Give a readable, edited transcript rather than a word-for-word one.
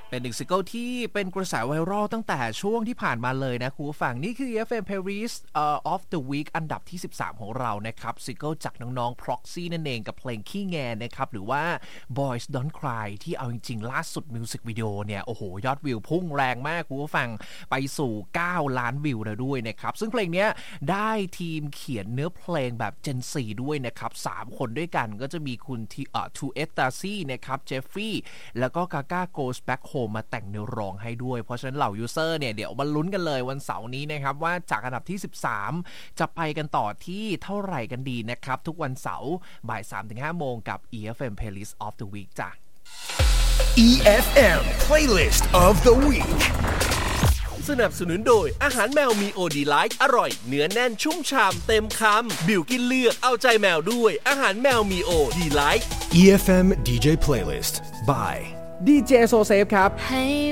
เป็นหนึ่งซิงเกิลที่เป็นกระแสไวรัลตั้งแต่ช่วงที่ผ่านมาเลยนะคุณผู้ฟังนี่คือ EFM Playlist of the Week อันดับที่13ของเรานะครับซิงเกิลจากน้องๆ Proxy นั่นเองกับเพลงขี้แงนะครับหรือว่า Boys Don't Cry ที่เอาจริงๆล่าสุดมิวสิกวิดีโอเนี่ยโอ้โหยอดวิวพุ่งแรงมากคุณผู้ฟังไปสู่9ล้านวิวแล้วด้วยนะครับซึ่งเพลงนี้ได้ทีมเขียนเนื้อเพลงแบบ Gen 4 ด้วยนะครับ3คนด้วยกันก็จะมีคุณทูเอสตาซี่นะครับเจฟฟรีย์แล้วก็กาก้า Goes Back Home มาแต่งเนื้อร้องให้ด้วยเพราะฉะนั้นเหล่ายูเซอร์เนี่ยเดี๋ยวมาลุ้นกันเลยวันเสาร์นี้นะครับว่าจากอันดับที่13จะไปกันต่อที่เท่าไหร่กันดีนะครับทุกวันเสาร์บ่าย 3-5 โมงกับ EFM Playlist of the Week จ้ะ EFM Playlist of the Week สนับสนุนโดยอาหารแมวมีโอดีไลท์อร่อยเนื้อแน่นชุ่มฉ่ำเต็มคำบิวกินเลือกเอาใจแมวด้วยอาหารแมวมีโอดีไลท์ EFM DJ Playlist by DJ So Safe ครับ